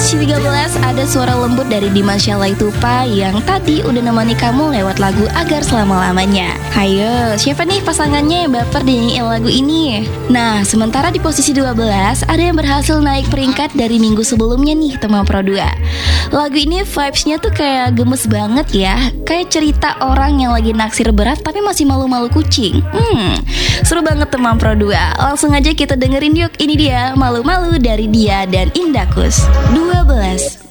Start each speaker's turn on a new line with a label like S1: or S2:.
S1: posisi 13 ada suara lembut dari Dimas Syalaitupa yang tadi udah nemani kamu lewat lagu Agar Selama-Lamanya. Hayo, siapa nih pasangannya yang baper dinyanyiin lagu ini? Nah, sementara di posisi 12 ada yang berhasil naik peringkat dari minggu sebelumnya nih, teman Pro 2. Lagu ini vibes-nya tuh kayak gemes banget ya, kayak cerita orang yang lagi naksir berat tapi masih malu-malu kucing. Seru banget teman Pro 2. Langsung aja kita dengerin yuk, ini dia Malu-Malu dari Dia dan Indakus 12.